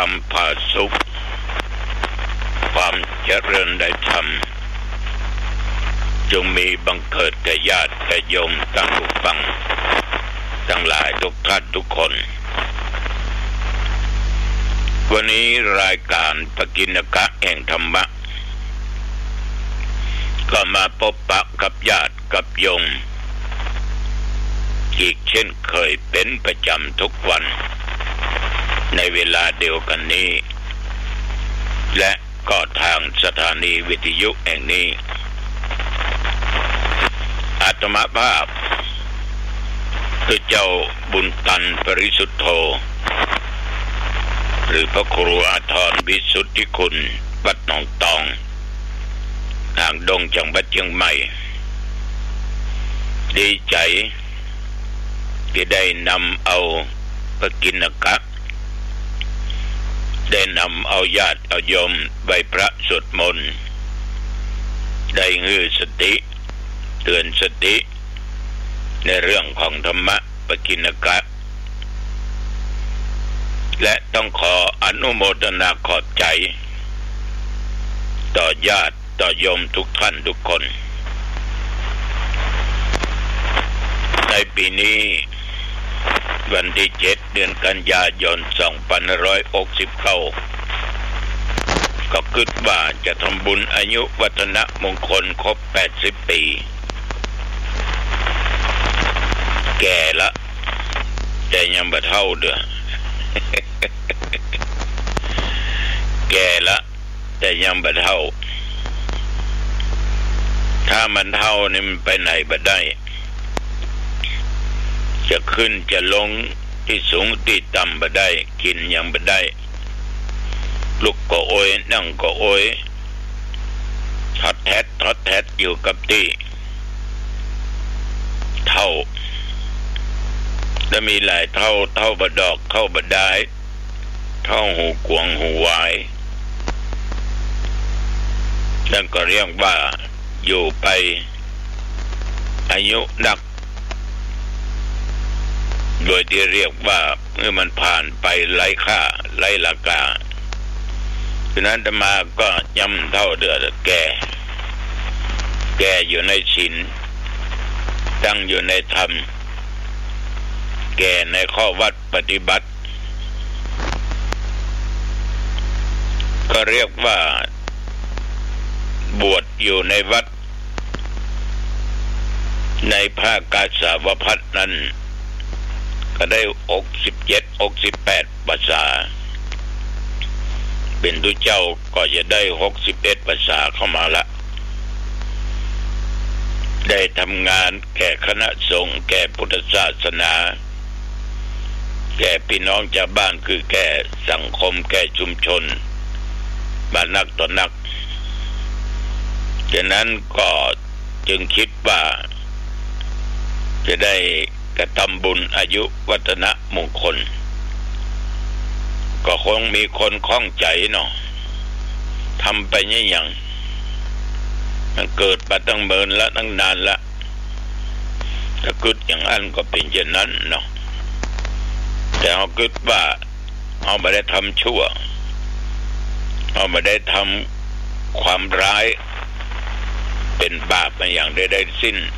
ความผาสุกความเจริญได้ธรรมจงมีบังเกิดแก่ญาติแก่โยมทั้งผู้ฟังทั้งหลายทุกท่านทุกคนวันนี้รายการปกิณกะแห่งธรรมะก็มาพบปะกับญาติกับโยมอีกเช่นเคยเป็นประจำทุกวันในเวลาเดียวกันนี้และก็ทางสถานีวิทยุแห่งนี้อาตมาภาพคือเจ้าบุญตันปริสุทธโธหรือพระครูอาทรวิสุทธิคุณวัดหนองตองทางดงจังหวัดเชียงใหม่ดีใจที่ได้นำเอาปกิณกะได้นำเอาญาติเอาโยมใบพระสวดมนต์ได้ฮือสติเตือนสติในเรื่องของธรรมะปกิณกะและต้องขออนุโมทนาขอบใจต่อญาติต่อโยมทุกท่านทุกคนในปีนี้วันที่7เดือนกันยายน2569ก็คิดว่าจะทำบุญอายุวัฒนมงคลครบ80ปีแก่ละแต่ยังบ่เฒ่าเด้อ แก่ละแต่ยังบ่เฒ่าถ้ามันเฒ่านี่มันไปไหนบ่ได้จะขึ้นจะลงที่สูงที่ต่ำบ่ได้กินยังบ่ได้ลุกก็โอยนั่งก็โอยทอดแทดอยู่กับที่เท่าและมีหลายเท่าบ่ดอกเท่าบ่ได้เท่าหูกวงหูวายนั่นก็เรียกว่าอยู่ไปอายุนักโดยที่เรียกว่าเมื่อมันผ่านไปไร้ค่าไร้ราคาฉะนั้นอาตมาก็ย้ำเท่าเดือดแก่อยู่ในศีลตั้งอยู่ในธรรมแก่ในข้อวัดปฏิบัติก็เรียกว่าบวชอยู่ในวัดในภาคกาสาวพัฒน์นั้นก็ได้67-68 ภาษาเป็นตุเจ้าก็จะได้61 ภาษาเข้ามาละได้ทำงานแก่คณะสงฆ์แก่พุทธศาสนาแก่พี่น้องชาวบ้านคือแก่สังคมแก่ชุมชนมานักต่อนักฉะนั้นก็จึงคิดว่าจะได้กระทำบุญอายุวัฒนมงคลก็คงมีคนข้องใจเนาะทำไปเนี่ยอย่างมันเกิดมาตั้งเมินละตั้งนานละถ้าคิดอย่างนั้นก็เป็นเช่นนั้นเนาะแต่เขาคิดว่าเขาไม่ได้ทำชั่วเขาไม่ได้ทำความร้ายเป็นบาปมาอย่างใดๆสิ้น